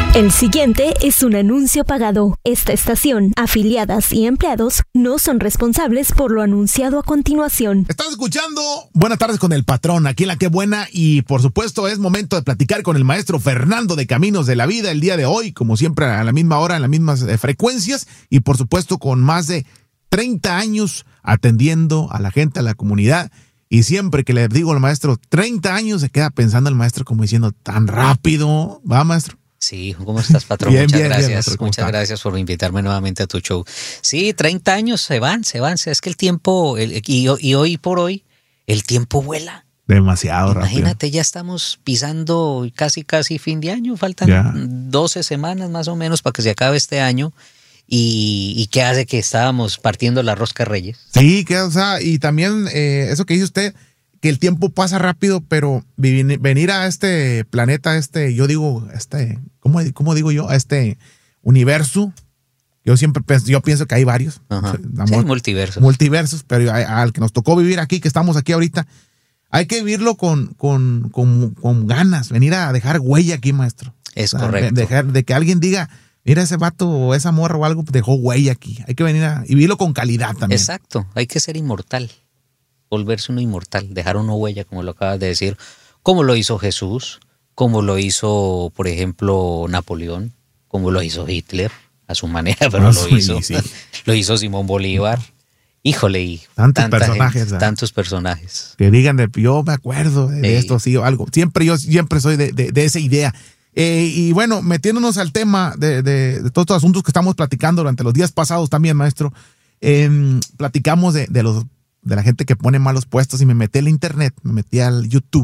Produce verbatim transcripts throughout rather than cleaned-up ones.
El siguiente es un anuncio pagado. Esta estación, afiliadas y empleados no son responsables por lo anunciado a continuación. Estás escuchando Buenas tardes con el patrón, aquí en La Que Buena, y por supuesto es momento de platicar con el maestro Fernando de Caminos de la Vida el día de hoy, como siempre a la misma hora, en las mismas eh, frecuencias, y por supuesto con más de treinta años atendiendo a la gente, a la comunidad. Y siempre que le digo al maestro treinta años, se queda pensando el maestro como diciendo, tan rápido, ¿va, maestro? Sí, ¿cómo estás, patrón? Bien, Muchas bien, gracias. bien, maestro, ¿cómo Muchas está? gracias por invitarme nuevamente a tu show. Sí, treinta años se van, se van. Es que el tiempo, el, y, y hoy por hoy, el tiempo vuela. Demasiado rápido. Imagínate, ya estamos pisando casi, casi fin de año. Faltan Ya. doce semanas más o menos para que se acabe este año. Y, y qué hace que estábamos partiendo la rosca de Reyes. Sí, que, o sea, y también eh, eso que dice usted, que el tiempo pasa rápido, pero vi- venir a este planeta, este, yo digo, este, ¿cómo, cómo digo yo? A este universo, yo siempre pienso, yo pienso que hay varios. Ajá. O sea, Sí, mul- multiversos. multiversos, pero a- al que nos tocó vivir aquí, que estamos aquí ahorita, hay que vivirlo con, con, con, con ganas, venir a dejar huella aquí, maestro. Es O sea, correcto. de, dejar, de que alguien diga, mira ese vato o esa morra o algo, dejó huella aquí. Hay que venir a y vivirlo con calidad también. Exacto, hay que ser inmortal, volverse uno inmortal, dejar una huella, como lo acabas de decir, como lo hizo Jesús, como lo hizo, por ejemplo, Napoleón, como lo hizo Hitler, a su manera, pero Ah, lo sí, hizo, sí. lo hizo Simón Bolívar. Híjole, y Tantos tanta personajes, gente, ¿verdad? tantos personajes. Que digan, de, yo me acuerdo de, de Ey. esto, sí, o algo. Siempre yo siempre soy de, de, de esa idea. Eh, y bueno, metiéndonos al tema de, de, de todos estos asuntos que estamos platicando durante los días pasados también, maestro, eh, platicamos de, de, los, de la gente que pone malos puestos y me metí al internet, me metí al YouTube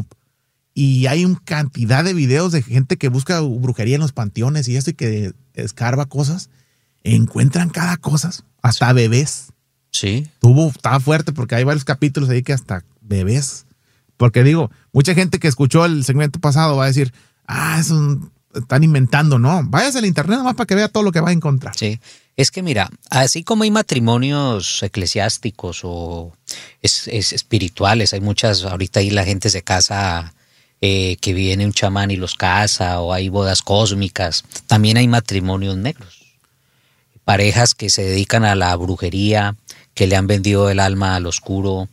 y hay una cantidad de videos de gente que busca brujería en los panteones y eso y que escarba cosas, encuentran cada cosa, hasta bebés. Sí, Tuvo, estaba fuerte porque hay varios capítulos ahí que hasta bebés. Porque digo, mucha gente que escuchó el segmento pasado va a decir, ah, eso están inventando. No, váyase al internet nomás para que vea todo lo que va a encontrar. sí. Es que mira, así como hay matrimonios eclesiásticos o es, es espirituales, hay muchas, ahorita ahí la gente se casa, eh, que viene un chamán y los casa, o hay bodas cósmicas, también hay matrimonios negros. Parejas que se dedican a la brujería, que le han vendido el alma al oscuro,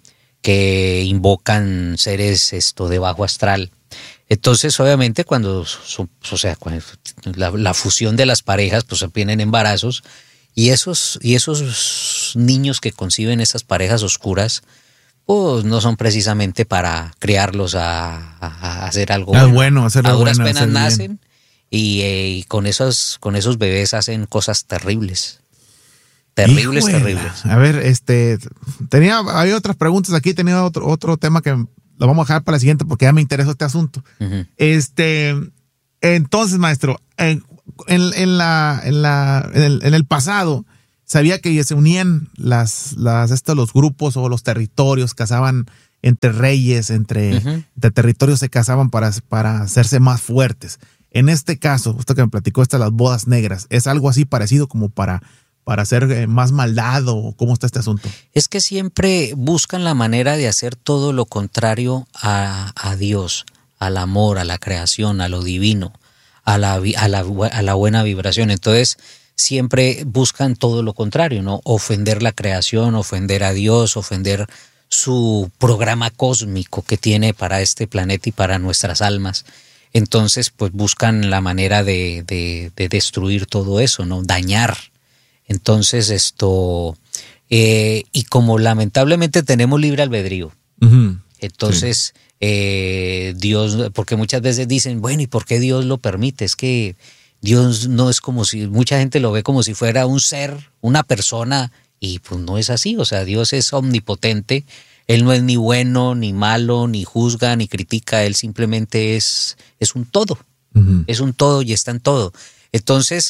que invocan seres esto de bajo astral. Entonces, obviamente, cuando, son- o sea, cuando la, la fusión de las parejas, pues vienen embarazos, y esos, y esos niños que conciben esas parejas oscuras, pues no son precisamente para criarlos a, a- a hacer algo Ah, bueno, hacerlo a duras bueno, penas hacer bien. nacen y, eh, y con esos, con esos bebés hacen cosas terribles. Terribles, Híjole. terribles. A ver, este, tenía, había otras preguntas aquí, tenía otro, otro tema que lo vamos a dejar para la siguiente porque ya me interesó este asunto. Ujú. Este, entonces, maestro, en, en, en la, en, la, en, el, en el pasado, sabía que se unían las, las, estos, los grupos o los territorios, casaban entre reyes, entre, Ujú. entre territorios se casaban para, para hacerse más fuertes. En este caso, esto que me platicó, estas las bodas negras, ¿es algo así parecido como para, para hacer eh, más maldad o cómo está este asunto? Es que siempre buscan la manera de hacer todo lo contrario a, a Dios, al amor, a la creación, a lo divino, a la, vi- a la, bu- a la buena vibración. Entonces, siempre buscan todo lo contrario, ¿no? Ofender la creación, ofender a Dios, ofender su programa cósmico que tiene para este planeta y para nuestras almas. Entonces, pues buscan la manera de, de, de destruir todo eso, ¿no? Dañar. Entonces, esto, eh, y como lamentablemente tenemos libre albedrío, Ujú. entonces eh, Dios, porque muchas veces dicen, bueno, ¿y por qué Dios lo permite? Es que Dios no es como si, mucha gente lo ve como si fuera un ser, una persona, y pues no es así. O sea, Dios es omnipotente, Él no es ni bueno, ni malo, ni juzga, ni critica, Él simplemente es, es un todo, Ujú. es un todo y está en todo. Entonces,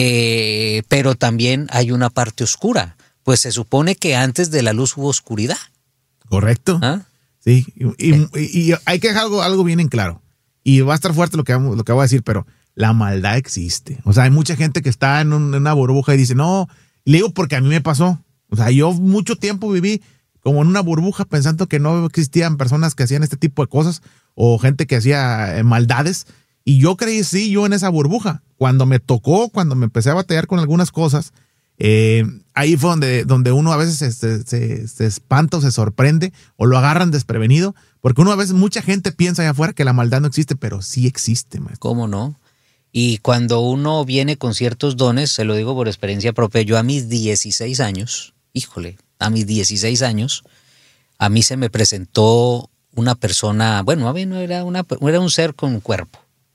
eh, pero también hay una parte oscura, pues se supone que antes de la luz hubo oscuridad. ¿Correcto? ¿Ah? Sí, y, y- y- y hay que dejar algo, algo bien en claro. Y va a estar fuerte lo que, vamos- lo que voy a decir, pero la maldad existe. O sea, hay mucha gente que está en, un- en una burbuja y dice, no, le digo porque a mí me pasó. O sea, yo mucho tiempo viví como en una burbuja pensando que no existían personas que hacían este tipo de cosas o gente que hacía eh, maldades. Y yo crecí yo en esa burbuja. Cuando me tocó, cuando me empecé a batallar con algunas cosas, eh, ahí fue donde, donde uno a veces se, se, se, se espanta o se sorprende o lo agarran desprevenido, porque uno a veces, mucha gente piensa allá afuera que la maldad no existe, pero sí existe, maestro. ¿Cómo no? Y cuando uno viene con ciertos dones, se lo digo por experiencia propia, yo a mis dieciséis años, híjole, a mis dieciséis años, a mí se me presentó una persona, bueno, a mí no era, una, era un ser con cuerpo.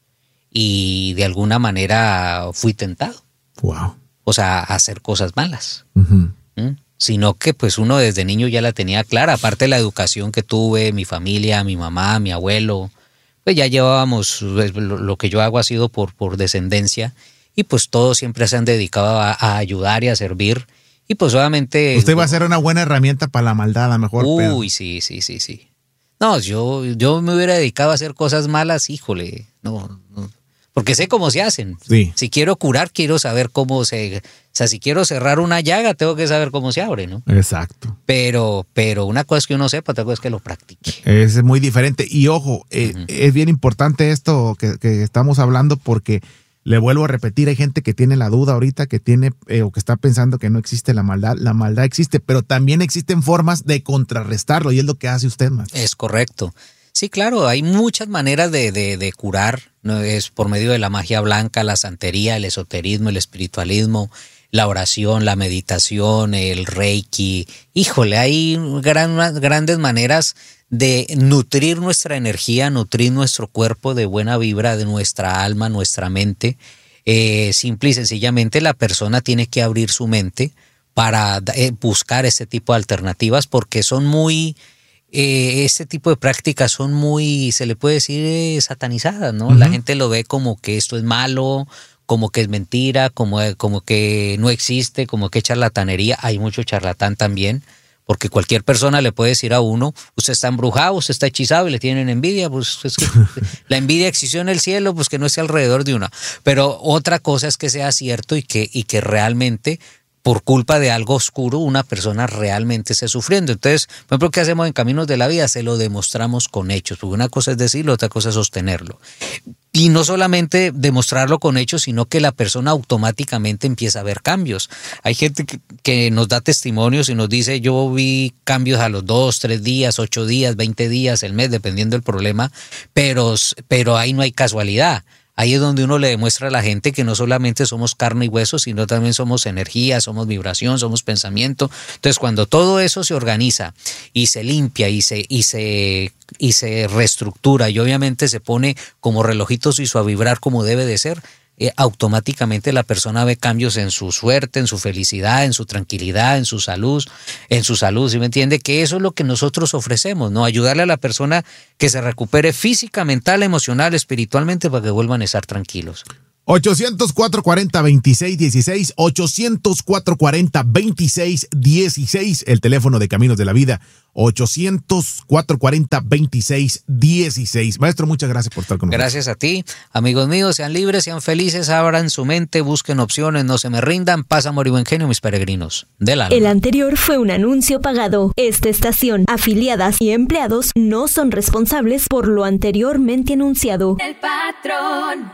Y de alguna manera fui tentado. Wow. O sea, a hacer cosas malas. Uh-huh. ¿Mm? Sino que pues uno desde niño ya la tenía clara. Aparte de la educación que tuve, mi familia, mi mamá, mi abuelo, pues ya llevábamos, lo, lo que yo hago ha sido por, por descendencia. Y pues todos siempre se han dedicado a, a ayudar y a servir. Y pues obviamente... Usted va a ser una buena herramienta para la maldad, a lo mejor. Uy, pero... sí, sí, sí, sí. No, yo, yo me hubiera dedicado a hacer cosas malas, híjole, no, no. Porque sé cómo se hacen. Sí. Si quiero curar, quiero saber cómo se... O sea, si quiero cerrar una llaga, tengo que saber cómo se abre, ¿no? Exacto. Pero, pero una cosa es que uno sepa, otra cosa es que lo practique. Es muy diferente. Y ojo, eh, uh-huh. es bien importante esto que, que estamos hablando porque, le vuelvo a repetir, hay gente que tiene la duda ahorita, que tiene eh, o que está pensando que no existe la maldad. La maldad existe, pero también existen formas de contrarrestarlo y es lo que hace usted, maestro. Es correcto. Sí, claro, hay muchas maneras de, de, de curar, ¿no? Es por medio de la magia blanca, la santería, el esoterismo, el espiritualismo, la oración, la meditación, el reiki. Híjole, hay gran, grandes maneras de nutrir nuestra energía, nutrir nuestro cuerpo de buena vibra, de nuestra alma, nuestra mente. Eh, simple y sencillamente la persona tiene que abrir su mente para eh, buscar este tipo de alternativas porque son muy... Eh, este tipo de prácticas son muy, se le puede decir, eh, satanizadas, ¿no? Uh-huh. La gente lo ve como que esto es malo, como que es mentira, como, como que no existe, como que es charlatanería. Hay mucho charlatán también, porque cualquier persona le puede decir a uno, usted está embrujado, usted está hechizado y le tienen envidia. Pues es que la envidia existió en el cielo, pues que no esté alrededor de una. Pero otra cosa es que sea cierto y que, y que realmente... por culpa de algo oscuro, una persona realmente esté sufriendo. Entonces, por ejemplo, ¿qué hacemos en Caminos de la Vida? Se lo demostramos con hechos, porque una cosa es decirlo, otra cosa es sostenerlo. Y no solamente demostrarlo con hechos, sino que la persona automáticamente empieza a ver cambios. Hay gente que, que nos da testimonios y nos dice, yo vi cambios a los dos, tres días, ocho días, veinte días, el mes, dependiendo del problema, pero, pero ahí no hay casualidad. Ahí es donde uno le demuestra a la gente que no solamente somos carne y hueso, sino también somos energía, somos vibración, somos pensamiento. Entonces, cuando todo eso se organiza y se limpia y se, y se, y se reestructura y obviamente se pone como relojito suizo a vibrar como debe de ser, eh, automáticamente la persona ve cambios en su suerte, en su felicidad, en su tranquilidad, en su salud, en su salud, ¿sí me entiende? Que eso es lo que nosotros ofrecemos, ¿no? Ayudarle a la persona que se recupere física, mental, emocional, espiritualmente para que vuelvan a estar tranquilos. ochocientos, cuatrocientos cuarenta, veintiséis dieciséis, ochocientos, cuatrocientos cuarenta, veintiséis dieciséis, el teléfono de Caminos de la Vida, ochocientos, cuatrocientos cuarenta, veintiséis dieciséis. Maestro, muchas gracias por estar con nosotros. Gracias a ti. Amigos míos, sean libres, sean felices, abran su mente, busquen opciones, no se me rindan, paz, amor y buen genio, mis peregrinos del alma. El anterior fue un anuncio pagado. Esta estación, afiliadas y empleados no son responsables por lo anteriormente anunciado. El patrón.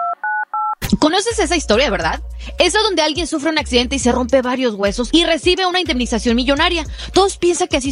¿Conoces esa historia, verdad? Esa donde alguien sufre un accidente y se rompe varios huesos y recibe una indemnización millonaria. Todos piensan que así